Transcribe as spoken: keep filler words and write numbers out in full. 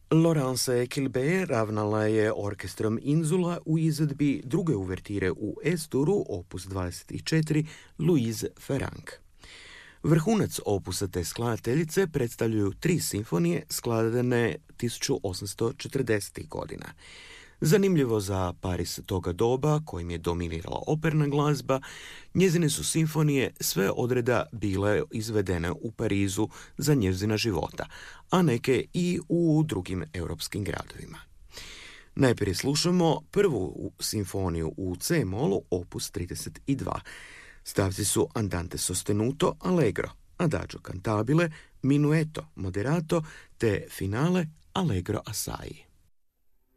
Laurence Kilbé ravnala je orkestrom Inzula u izvedbi druge uvertire u Es-duru, opus dvadeset četiri, Louise Farrenc. Vrhunac opusa te skladateljice predstavljaju tri simfonije skladane tisuću osamsto četrdesetih godina. Zanimljivo za Paris toga doba, kojim je dominirala operna glazba, njezine su simfonije sve odreda bile izvedene u Parizu za njezina života, a neke i u drugim europskim gradovima. Najprije slušamo prvu simfoniju u C-molu, opus trideset dva. Stavci su Andante sostenuto, Allegro, Adagio cantabile, Minueto moderato te finale Allegro assai.